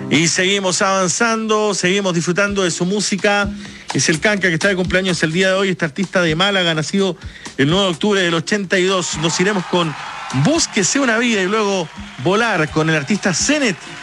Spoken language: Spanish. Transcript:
Y seguimos avanzando, seguimos disfrutando de su música. Es el Kanka, que está de cumpleaños el día de hoy. Este artista de Málaga, nacido el 9 de octubre del 82. Nos iremos con Búsquese una vida y luego Volar con el artista Zenet.